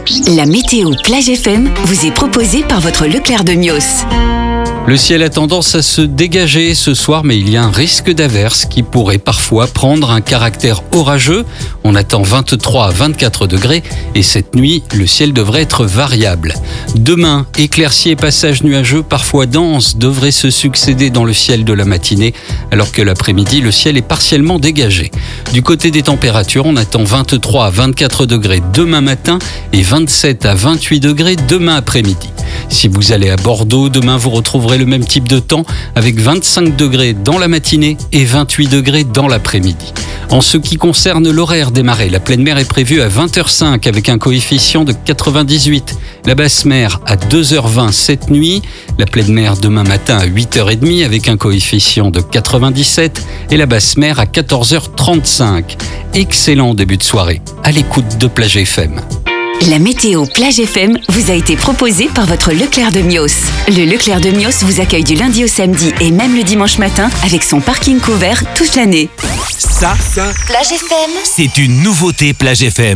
La météo Plage FM vous est proposée par votre Leclerc de Mios. Le ciel a tendance à se dégager ce soir, mais il y a un risque d'averse qui pourrait parfois prendre un caractère orageux. On attend 23 à 24 degrés et cette nuit, le ciel devrait être variable. Demain, éclaircies et passages nuageux parfois denses devraient se succéder dans le ciel de la matinée, alors que l'après-midi, le ciel est partiellement dégagé. Du côté des températures, on attend 23 à 24 degrés demain matin et 27 à 28 degrés demain après-midi. Si vous allez à Bordeaux, demain vous retrouverez le même type de temps avec 25 degrés dans la matinée et 28 degrés dans l'après-midi. En ce qui concerne l'horaire des marées, la pleine mer est prévue à 20h05 avec un coefficient de 98. La basse mer à 2h20 cette nuit. La pleine mer demain matin à 8h30 avec un coefficient de 97. Et la basse mer à 14h35. Excellent début de soirée à l'écoute de Plage FM. La météo Plage FM vous a été proposée par votre Leclerc de Mios. Le Leclerc de Mios vous accueille du lundi au samedi et même le dimanche matin avec son parking couvert toute l'année. Ça, Plage FM, c'est une nouveauté Plage FM.